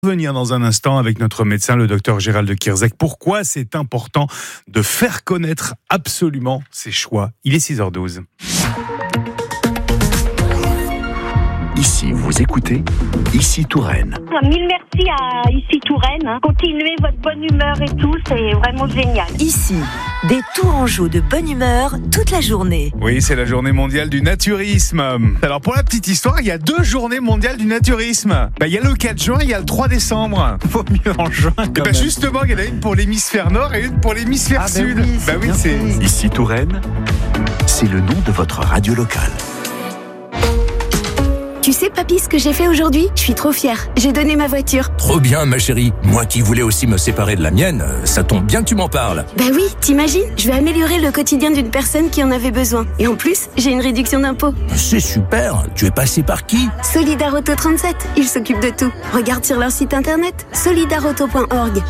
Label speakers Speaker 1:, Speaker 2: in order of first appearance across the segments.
Speaker 1: Venir dans un instant avec notre médecin, le docteur Gérald de Kierzek. Pourquoi c'est important de faire connaître absolument ses choix? Il est 6h12.
Speaker 2: Ici, vous écoutez Ici Touraine.
Speaker 3: Mille merci à Ici Touraine. Continuez votre bonne humeur et tout, c'est vraiment génial.
Speaker 4: Ici, des Tourangeaux de bonne humeur toute la journée.
Speaker 1: Oui, c'est la journée mondiale du naturisme. Alors pour la petite histoire, il y a 2 journées mondiales du naturisme. Il y a le 4 juin, il y a le 3 décembre.
Speaker 5: Vaut mieux en juin quand même.
Speaker 1: Justement, il y en a une pour l'hémisphère nord et une pour l'hémisphère sud.
Speaker 5: Oui, c'est
Speaker 2: Ici Touraine, c'est le nom de votre radio locale.
Speaker 6: Tu sais, papy, ce que j'ai fait aujourd'hui? Je suis trop fière. J'ai donné ma voiture.
Speaker 7: Trop bien, ma chérie. Moi qui voulais aussi me séparer de la mienne, ça tombe bien que tu m'en parles.
Speaker 6: Bah oui, t'imagines? Je vais améliorer le quotidien d'une personne qui en avait besoin. Et en plus, j'ai une réduction d'impôt.
Speaker 7: C'est super. Tu es passé par qui?
Speaker 6: Solidarauto 37, ils s'occupent de tout. Regarde sur leur site internet, solidarauto.org.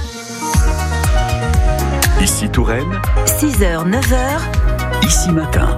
Speaker 2: Ici Touraine,
Speaker 4: 6h, 9h,
Speaker 2: Ici Matin.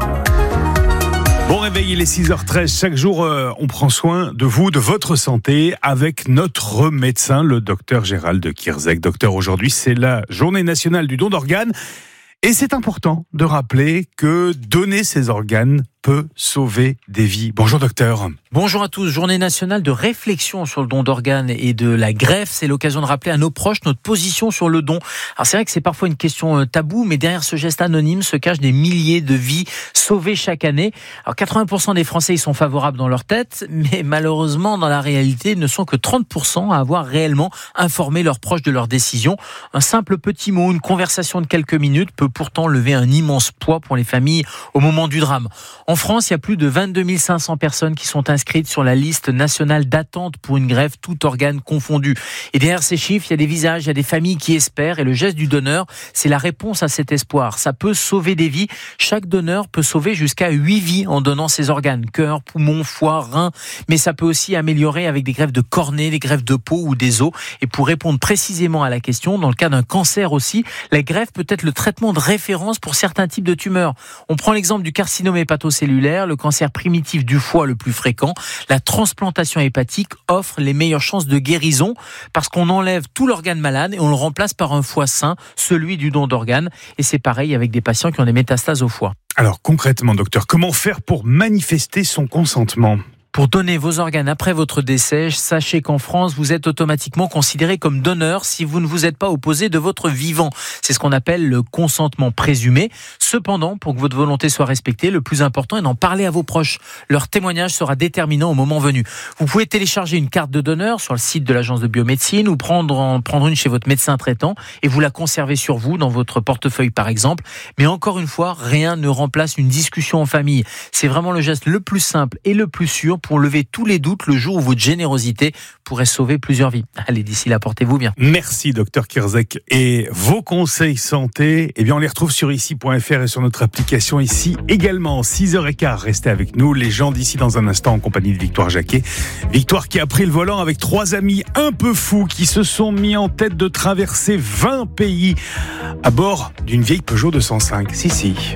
Speaker 1: Bon réveil, il est 6h13. Chaque jour, on prend soin de vous, de votre santé, avec notre médecin, le docteur Gérald de Kierzek. Docteur, aujourd'hui, c'est la journée nationale du don d'organes. Et c'est important de rappeler que donner ses organes peut sauver des vies. Bonjour docteur.
Speaker 5: Bonjour à tous. Journée nationale de réflexion sur le don d'organes et de la greffe. C'est l'occasion de rappeler à nos proches notre position sur le don. Alors c'est vrai que c'est parfois une question taboue, mais derrière ce geste anonyme se cachent des milliers de vies sauvées chaque année. Alors 80% des Français y sont favorables dans leur tête, mais malheureusement dans la réalité, ils ne sont que 30% à avoir réellement informé leurs proches de leur décision. Un simple petit mot, une conversation de quelques minutes peut pourtant lever un immense poids pour les familles au moment du drame. En France, il y a plus de 22 500 personnes qui sont inscrites sur la liste nationale d'attente pour une greffe, tout organe confondu. Et derrière ces chiffres, il y a des visages, il y a des familles qui espèrent. Et le geste du donneur, c'est la réponse à cet espoir. Ça peut sauver des vies. Chaque donneur peut sauver jusqu'à 8 vies en donnant ses organes. Cœur, poumon, foie, rein. Mais ça peut aussi améliorer avec des greffes de cornée, des greffes de peau ou des os. Et pour répondre précisément à la question, dans le cas d'un cancer aussi, la greffe peut être le traitement de référence pour certains types de tumeurs. On prend l'exemple du carcinome hépatocellulaire, le cancer primitif du foie le plus fréquent. La transplantation hépatique offre les meilleures chances de guérison parce qu'on enlève tout l'organe malade et on le remplace par un foie sain, celui du don d'organes. Et c'est pareil avec des patients qui ont des métastases au foie.
Speaker 1: Alors concrètement, docteur, comment faire pour manifester son consentement ?
Speaker 5: Pour donner vos organes après votre décès, sachez qu'en France, vous êtes automatiquement considéré comme donneur si vous ne vous êtes pas opposé de votre vivant. C'est ce qu'on appelle le consentement présumé. Cependant, pour que votre volonté soit respectée, le plus important est d'en parler à vos proches. Leur témoignage sera déterminant au moment venu. Vous pouvez télécharger une carte de donneur sur le site de l'agence de biomédecine ou prendre une chez votre médecin traitant et vous la conservez sur vous, dans votre portefeuille par exemple. Mais encore une fois, rien ne remplace une discussion en famille. C'est vraiment le geste le plus simple et le plus sûr pour lever tous les doutes le jour où votre générosité pourrait sauver plusieurs vies. Allez, d'ici là, portez-vous bien.
Speaker 1: Merci, docteur Kierzek. Et vos conseils santé, on les retrouve sur ici.fr et sur notre application ici également. 6h15, restez avec nous. Les gens d'ici dans un instant en compagnie de Victoire Jacquet. Victoire qui a pris le volant avec 3 amis un peu fous qui se sont mis en tête de traverser 20 pays à bord d'une vieille Peugeot 205. Si.